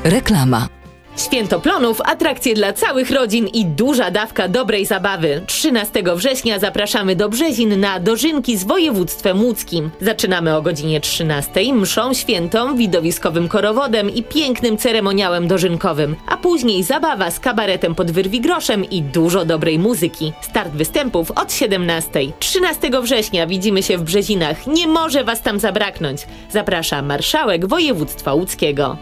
Reklama. Święto Plonów, atrakcje dla całych rodzin i duża dawka dobrej zabawy. 13 września zapraszamy do Brzezin na dożynki z województwem łódzkim. Zaczynamy o godzinie 13, mszą świętą, widowiskowym korowodem i pięknym ceremoniałem dożynkowym, a później zabawa z kabaretem pod wyrwigroszem i dużo dobrej muzyki. Start występów od 17. 13 września widzimy się w Brzezinach. Nie może was tam zabraknąć. Zaprasza marszałek województwa łódzkiego.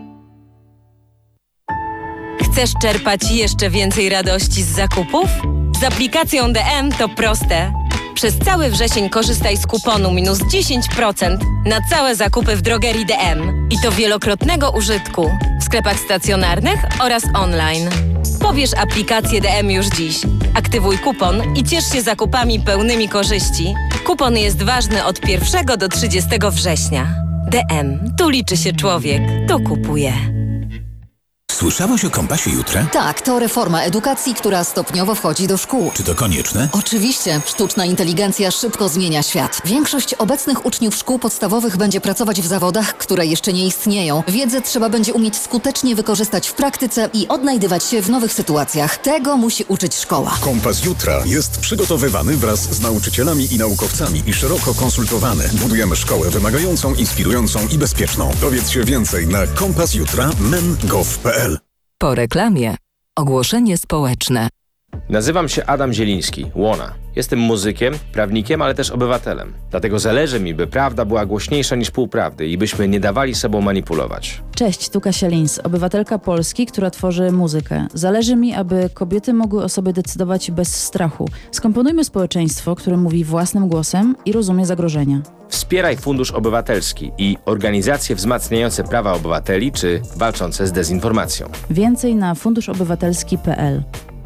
Chcesz czerpać jeszcze więcej radości z zakupów? Z aplikacją DM to proste. Przez cały wrzesień korzystaj z kuponu minus 10% na całe zakupy w drogerii DM. I to wielokrotnego użytku w sklepach stacjonarnych oraz online. Pobierz aplikację DM już dziś. Aktywuj kupon i ciesz się zakupami pełnymi korzyści. Kupon jest ważny od 1 do 30 września. DM. Tu liczy się człowiek. Tu kupuje. Słyszałaś o Kompasie Jutra? Tak, to reforma edukacji, która stopniowo wchodzi do szkół. Czy to konieczne? Oczywiście, sztuczna inteligencja szybko zmienia świat. Większość obecnych uczniów szkół podstawowych będzie pracować w zawodach, które jeszcze nie istnieją. Wiedzę trzeba będzie umieć skutecznie wykorzystać w praktyce i odnajdywać się w nowych sytuacjach. Tego musi uczyć szkoła. Kompas Jutra jest przygotowywany wraz z nauczycielami i naukowcami i szeroko konsultowany. Budujemy szkołę wymagającą, inspirującą i bezpieczną. Dowiedz się więcej na kompasjutra.men.gov.pl. Po reklamie. Ogłoszenie społeczne. Nazywam się Adam Zieliński, Łona. Jestem muzykiem, prawnikiem, ale też obywatelem. Dlatego zależy mi, by prawda była głośniejsza niż półprawdy i byśmy nie dawali sobą manipulować. Cześć, tu Kasia Lins, obywatelka Polski, która tworzy muzykę. Zależy mi, aby kobiety mogły o sobie decydować bez strachu. Skomponujmy społeczeństwo, które mówi własnym głosem i rozumie zagrożenia. Wspieraj Fundusz Obywatelski i organizacje wzmacniające prawa obywateli czy walczące z dezinformacją. Więcej na funduszobywatelski.pl.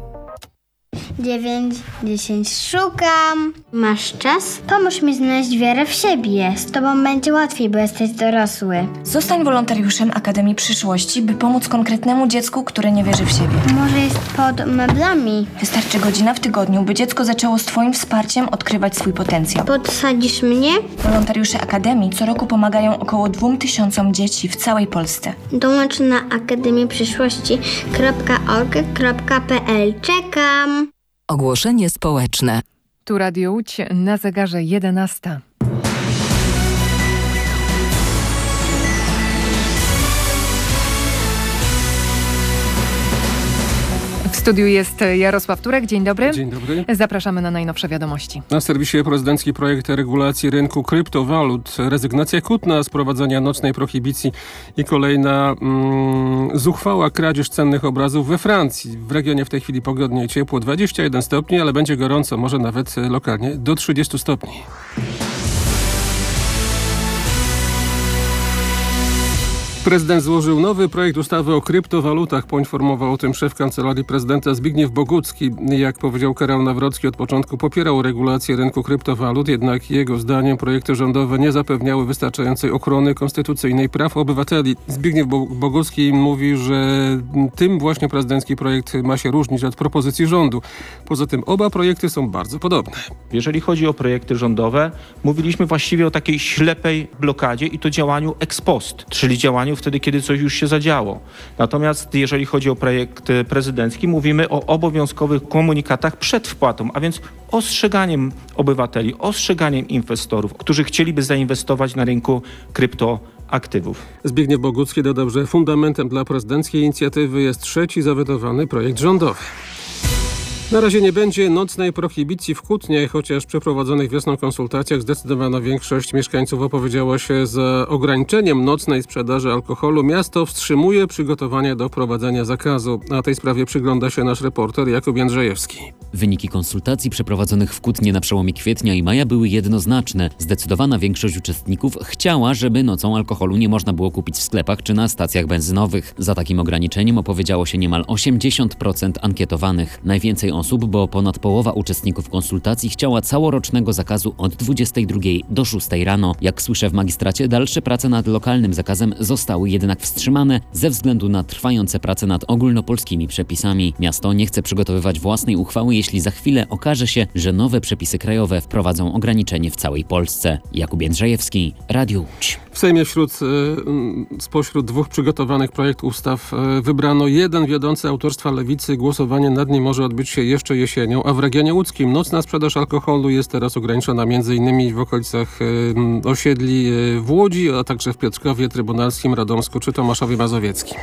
9, 10 szukam. Masz czas? Pomóż mi znaleźć wiarę w siebie. Z tobą będzie łatwiej, bo jesteś dorosły. Zostań wolontariuszem Akademii Przyszłości, by pomóc konkretnemu dziecku, które nie wierzy w siebie. Może jest pod meblami. Wystarczy godzina w tygodniu, by dziecko zaczęło z twoim wsparciem odkrywać swój potencjał. Podsadzisz mnie? Wolontariusze Akademii co roku pomagają około 2000 dzieci w całej Polsce. Dołącz na akademieprzyszłości.org.pl. Czekam. Ogłoszenie społeczne. Tu Radio Łódź na zegarze 11. W studiu jest Jarosław Turek. Dzień dobry. Dzień dobry. Zapraszamy na najnowsze wiadomości. Na serwisie prezydencki projekt regulacji rynku kryptowalut. Rezygnacja Kutna z prowadzenia nocnej prohibicji i kolejna zuchwała kradzież cennych obrazów we Francji. W regionie w tej chwili pogodnie i ciepło, 21 stopni, ale będzie gorąco, może nawet lokalnie do 30 stopni. Prezydent złożył nowy projekt ustawy o kryptowalutach. Poinformował o tym szef Kancelarii Prezydenta Zbigniew Bogucki. Jak powiedział Karol Nawrocki, od początku popierał regulację rynku kryptowalut, jednak jego zdaniem projekty rządowe nie zapewniały wystarczającej ochrony konstytucyjnej praw obywateli. Zbigniew Bogucki mówi, że tym właśnie prezydencki projekt ma się różnić od propozycji rządu. Poza tym oba projekty są bardzo podobne. Jeżeli chodzi o projekty rządowe, mówiliśmy właściwie o takiej ślepej blokadzie i to działaniu ex post, czyli działaniu wtedy, kiedy coś już się zadziało. Natomiast jeżeli chodzi o projekt prezydencki, mówimy o obowiązkowych komunikatach przed wpłatą, a więc ostrzeganiem obywateli, ostrzeganiem inwestorów, którzy chcieliby zainwestować na rynku kryptoaktywów. Zbigniew Bogucki dodał, że fundamentem dla prezydenckiej inicjatywy jest trzeci zawetowany projekt rządowy. Na razie nie będzie nocnej prohibicji w Kutnie, chociaż w przeprowadzonych wiosną konsultacjach zdecydowana większość mieszkańców opowiedziała się za ograniczeniem nocnej sprzedaży alkoholu. Miasto wstrzymuje przygotowania do wprowadzenia zakazu. A tej sprawie przygląda się nasz reporter Jakub Jędrzejewski. Wyniki konsultacji przeprowadzonych w Kutnie na przełomie kwietnia i maja były jednoznaczne. Zdecydowana większość uczestników chciała, żeby nocą alkoholu nie można było kupić w sklepach czy na stacjach benzynowych. Za takim ograniczeniem opowiedziało się niemal 80% ankietowanych. Najwięcej osób, bo ponad połowa uczestników konsultacji chciała całorocznego zakazu od 22 do 6 rano. Jak słyszę w magistracie, dalsze prace nad lokalnym zakazem zostały jednak wstrzymane ze względu na trwające prace nad ogólnopolskimi przepisami. Miasto nie chce przygotowywać własnej uchwały, jeśli za chwilę okaże się, że nowe przepisy krajowe wprowadzą ograniczenie w całej Polsce. Jakub Jędrzejewski, Radio Łódź. W Sejmie spośród dwóch przygotowanych projektów ustaw wybrano jeden wiodący autorstwa Lewicy. Głosowanie nad nim może odbyć się jeszcze jesienią, a w regionie łódzkim nocna sprzedaż alkoholu jest teraz ograniczona m.in. w okolicach osiedli w Łodzi, a także w Piotrkowie Trybunalskim, Radomsku czy Tomaszowie Mazowieckim.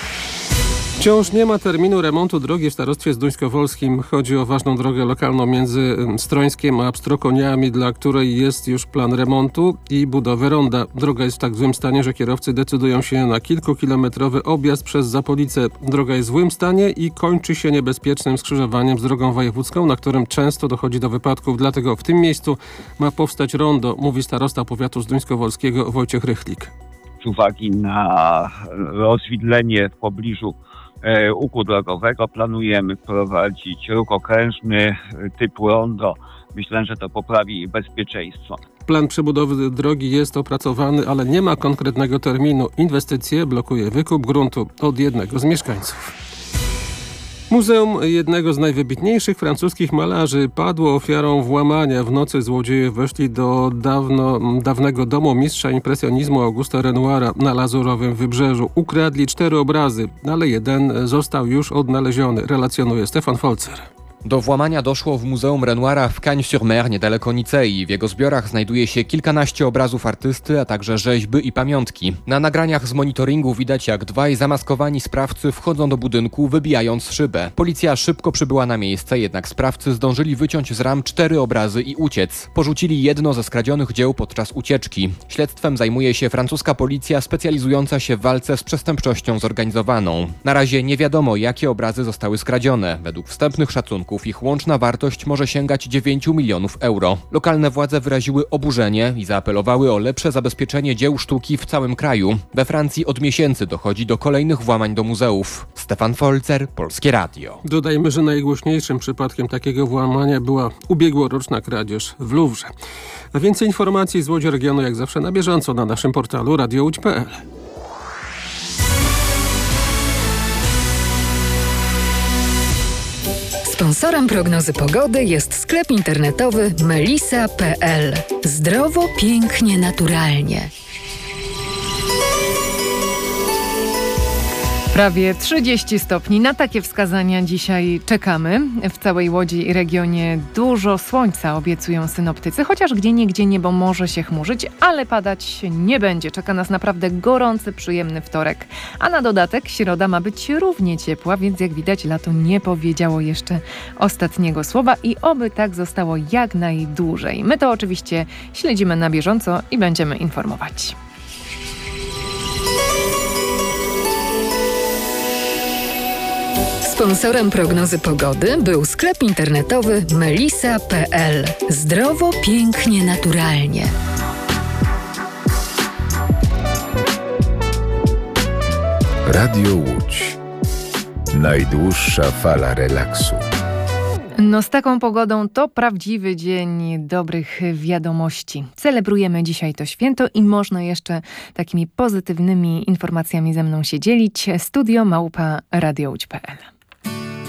Wciąż nie ma terminu remontu drogi w starostwie zduńskowolskim. Chodzi o ważną drogę lokalną między Strońskiem a Pstrokoniami, dla której jest już plan remontu i budowy ronda. Droga jest w tak złym stanie, że kierowcy decydują się na kilkukilometrowy objazd przez Zapolicę. Droga jest w złym stanie i kończy się niebezpiecznym skrzyżowaniem z drogą wojewódzką, na którym często dochodzi do wypadków. Dlatego w tym miejscu ma powstać rondo, mówi starosta powiatu zduńskowolskiego Wojciech Rychlik. Z uwagi na rozwidlenie w pobliżu łuku drogowego planujemy wprowadzić ruch okrężny typu rondo. Myślę, że to poprawi bezpieczeństwo. Plan przebudowy drogi jest opracowany, ale nie ma konkretnego terminu. Inwestycje blokuje wykup gruntu od jednego z mieszkańców. Muzeum jednego z najwybitniejszych francuskich malarzy padło ofiarą włamania. W nocy złodzieje weszli do dawnego domu mistrza impresjonizmu Augusta Renoira na Lazurowym Wybrzeżu. Ukradli 4 obrazy, ale jeden został już odnaleziony, relacjonuje Stefan Folzer. Do włamania doszło w Muzeum Renoira w Cagnes-sur-Mer, niedaleko Nicei. W jego zbiorach znajduje się kilkanaście obrazów artysty, a także rzeźby i pamiątki. Na nagraniach z monitoringu widać, jak dwaj zamaskowani sprawcy wchodzą do budynku, wybijając szybę. Policja szybko przybyła na miejsce, jednak sprawcy zdążyli wyciąć z ram 4 obrazy i uciec. Porzucili jedno ze skradzionych dzieł podczas ucieczki. Śledztwem zajmuje się francuska policja specjalizująca się w walce z przestępczością zorganizowaną. Na razie nie wiadomo, jakie obrazy zostały skradzione. Według wstępnych szacunków ich łączna wartość może sięgać 9 milionów euro. Lokalne władze wyraziły oburzenie i zaapelowały o lepsze zabezpieczenie dzieł sztuki w całym kraju. We Francji od miesięcy dochodzi do kolejnych włamań do muzeów. Stefan Folzer, Polskie Radio. Dodajmy, że najgłośniejszym przypadkiem takiego włamania była ubiegłoroczna kradzież w Luwrze. A więcej informacji z Łodzi regionu jak zawsze na bieżąco na naszym portalu radiołódź.pl. Sponsorem prognozy pogody jest sklep internetowy melisa.pl. Zdrowo, pięknie, naturalnie. Prawie 30 stopni. Na takie wskazania dzisiaj czekamy. W całej Łodzi i regionie dużo słońca obiecują synoptycy, chociaż gdzieniegdzie niebo może się chmurzyć, ale padać nie będzie. Czeka nas naprawdę gorący, przyjemny wtorek. A na dodatek środa ma być równie ciepła, więc jak widać lato nie powiedziało jeszcze ostatniego słowa i oby tak zostało jak najdłużej. My to oczywiście śledzimy na bieżąco i będziemy informować. Sponsorem prognozy pogody był sklep internetowy melisa.pl. Zdrowo, pięknie, naturalnie. Radio Łódź. Najdłuższa fala relaksu. No z taką pogodą to prawdziwy dzień dobrych wiadomości. Celebrujemy dzisiaj to święto i można jeszcze takimi pozytywnymi informacjami ze mną się dzielić. Studio @radiołódź.pl